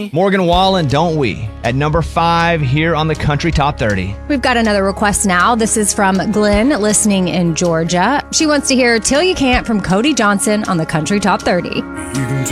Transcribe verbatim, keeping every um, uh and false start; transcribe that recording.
we? Morgan Wallen, Don't We? At number five here on the Country Top thirty. We've got another request now. This is from Glenn, listening in Georgia. She wants to hear Till You Can't from Cody Johnson on the Country Top thirty.